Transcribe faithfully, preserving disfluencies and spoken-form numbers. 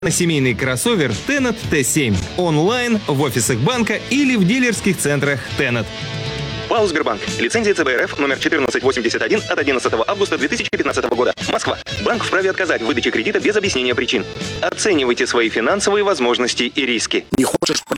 на семейный кроссовер Tenet Т семь. Онлайн, в офисах банка или в дилерских центрах Tenet. ПАО «Сбербанк». Лицензия Ц Б Р Ф номер четырнадцать восемьдесят один от одиннадцатого августа две тысячи пятнадцатого года. Москва. Банк вправе отказать в выдаче кредита без объяснения причин. Оценивайте свои финансовые возможности и риски. Не хочешь